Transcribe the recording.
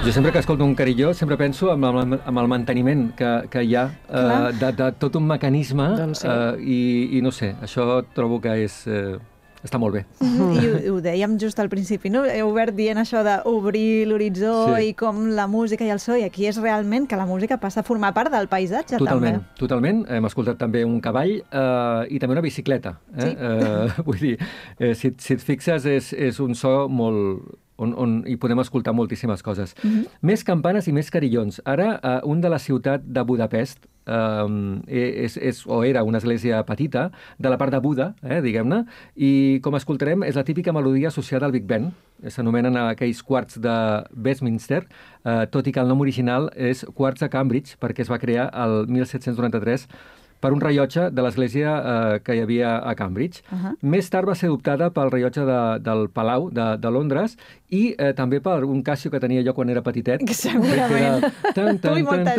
Jo sempre que escolto un carilló sempre penso amb el manteniment que hi ha de tot un mecanisme i no sé, això trobo que està molt bé. I ho dèiem just al principi, no? He obert dient això d'obrir l'horitzó i com la música i el so, i aquí és realment que la música passa a formar part del paisatge. Totalment, totalment. Hem escoltat també un cavall i també una bicicleta. Vull dir, si et fixes, és un so molt... on hi podem escoltar moltíssimes coses. Més campanes i més carillons. Ara, un de la ciutat de Budapest, era una església petita, de la part de Buda, diguem-ne, i com escoltarem és la típica melodia associada al Big Ben. S'anomenen aquells quarts de Westminster, tot i que el nom original és quarts de Cambridge, perquè es va crear el 1793 per un rellotge de l'església que hi havia a Cambridge. Més tard va ser adoptada pel rellotge del Palau de Londres i també per un Casio que tenia jo quan era petitet. Segurament. Tu i molta